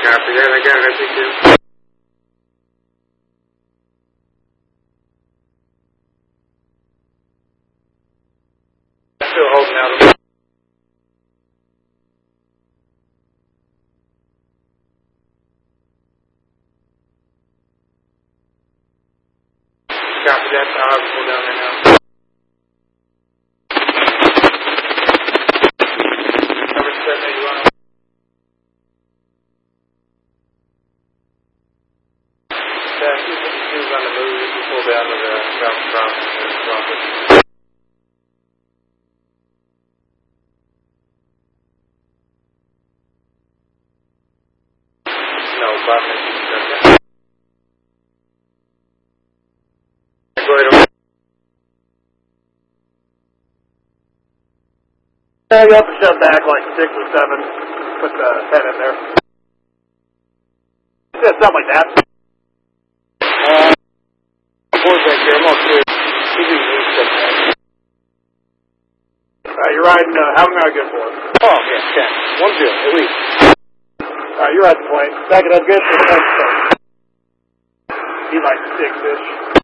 Copy that. I got it. I think you. Still holding out. Copy that. I'll have to pull down there now. Number 781. He was on the move. He can pull down to the south front. No, 5 minutes. Go ahead. You have to shove back like 6 or 7. Put the 10 in there. Yeah, something like that. Board's right there. I'm all clear. You're riding, how long are you good for? Oh, yeah, 10. 1-0, at least. You're at the point. Second, that's good for the next one. He's like 6-ish.